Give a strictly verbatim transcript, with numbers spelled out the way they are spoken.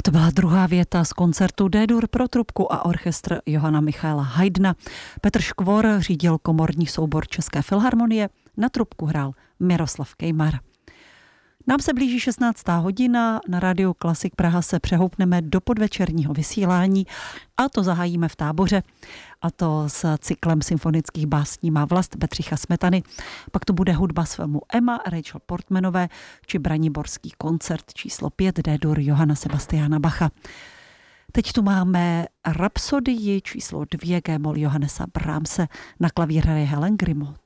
To byla druhá věta z koncertu D-dur pro trubku a orchestr Johanna Michaela Haydna. Petr Škvor řídil komorní soubor České filharmonie, na trubku hrál Miroslav Kejmar. Nám se blíží šestnáctá hodina, na Rádiu Klasik Praha se přehoupneme do podvečerního vysílání a to zahájíme v Táboře, a to s cyklem symfonických básní Má vlast Bedřicha Smetany. Pak to bude hudba z filmu Emma Rachel Portmanové či Braniborský koncert číslo pět D-dur Johanna Sebastiana Bacha. Teď tu máme Rapsodii číslo dvě G-moll Johannesa Brahmse, na klavír hraje Helen Grimaud.